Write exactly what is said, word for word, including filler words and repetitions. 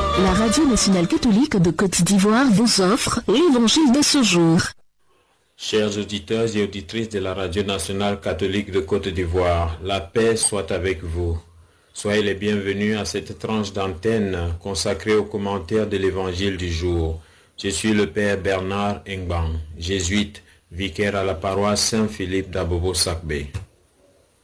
La Radio nationale catholique de Côte d'Ivoire vous offre l'Évangile de ce jour. Chers auditeurs et auditrices de la Radio nationale catholique de Côte d'Ivoire, la paix soit avec vous. Soyez les bienvenus à cette tranche d'antenne consacrée aux commentaires de l'Évangile du jour. Je suis le Père Bernard Ngban, jésuite, vicaire à la paroisse Saint-Philippe d'Abobo-Sakbé.